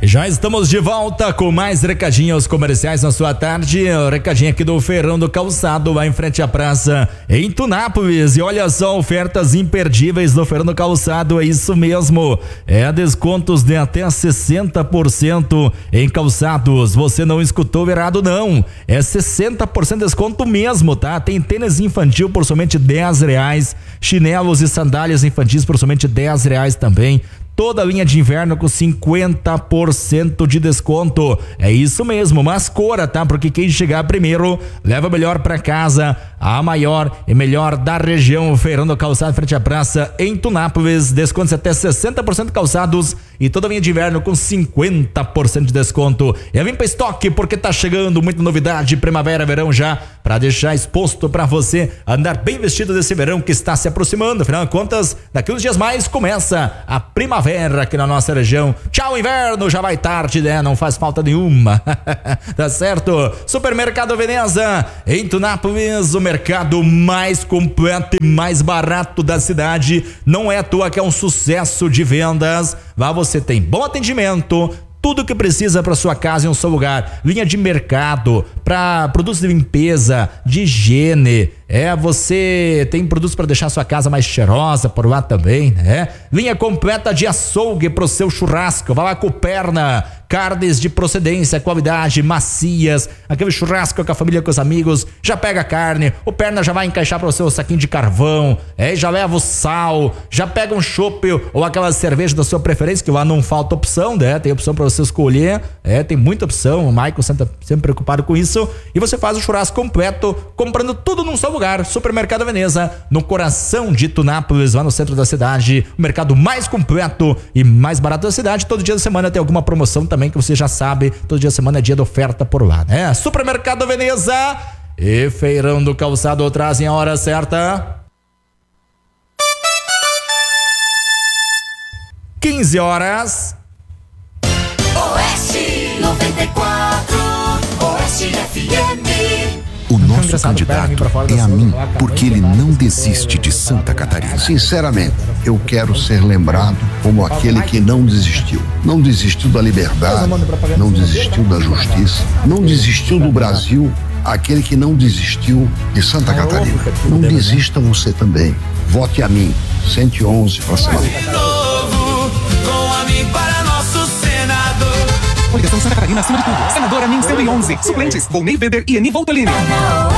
Já estamos de volta com mais recadinhos comerciais na sua tarde. O recadinho aqui do Feirão do Calçado, lá em frente à praça, em Tunápolis. E olha só, ofertas imperdíveis no Feirão do Calçado, é isso mesmo. É descontos de até 60% em calçados. Você não escutou errado, não. É 60% de desconto mesmo, tá? Tem tênis infantil por somente R$10. Chinelos e sandálias infantis por somente R$10 também. Toda a linha de inverno com 50% de desconto. É isso mesmo, mas cora, tá? Porque quem chegar primeiro leva o melhor pra casa. A maior e melhor da região, Feirão do Calçado, frente à praça, em Tunápolis. Descontos até 60% calçados e toda a linha de inverno com 50% de desconto. E vem pra estoque porque tá chegando muita novidade, primavera, verão já, pra deixar exposto pra você andar bem vestido desse verão que está se aproximando. Afinal de contas, daqui uns dias mais começa a primavera aqui na nossa região. Tchau, inverno, já vai tarde, né? Não faz falta nenhuma. Tá certo? Supermercado Veneza, em Tunápolis, o mercado mais completo e mais barato da cidade. Não é à toa que é um sucesso de vendas. Lá você tem bom atendimento, tudo que precisa para sua casa em um só lugar. Linha de mercado, para produtos de limpeza, de higiene. Você tem produtos para deixar sua casa mais cheirosa por lá também, né? Linha completa de açougue pro seu churrasco. Vai lá com Perna, carnes de procedência, qualidade, macias, aquele churrasco com a família, com os amigos. Já pega a carne, o Perna já vai encaixar para o seu saquinho de carvão, já leva o sal, já pega um chopp ou aquela cerveja da sua preferência, que lá não falta opção, né? Tem opção para você escolher, tem muita opção. O Michael sempre preocupado com isso. E você faz o churrasco completo, comprando tudo num só lugar. Supermercado Veneza, no coração de Tunápolis, lá no centro da cidade. O mercado mais completo e mais barato da cidade. Todo dia da semana tem alguma promoção também, que você já sabe. Todo dia da semana é dia de oferta por lá, né? Supermercado Veneza e Feirão do Calçado trazem a hora certa. 15 horas. Oeste 94, Oeste FM. O nosso candidato é a mim, porque ele não desiste de Santa Catarina. Sinceramente, eu quero ser lembrado como aquele que não desistiu. Não desistiu da liberdade, não desistiu da justiça, não desistiu do Brasil, aquele que não desistiu de Santa Catarina. Não desista você também. Vote a mim, 111 para cima. Coligação Santa Catarina acima de tudo. Senadora NIM 111. Suplentes: Volney Weber e Eni Voltolini.